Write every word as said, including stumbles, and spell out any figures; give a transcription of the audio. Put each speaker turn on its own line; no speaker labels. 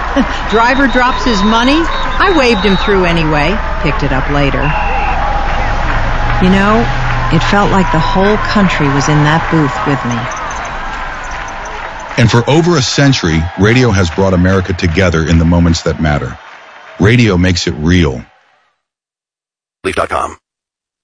Driver drops his money. I waved him through anyway. Picked it up later. You know, it felt like the whole country was in that booth with me.
And for over a century, radio has brought America together in the moments that matter. Radio makes it real.
Leaf dot com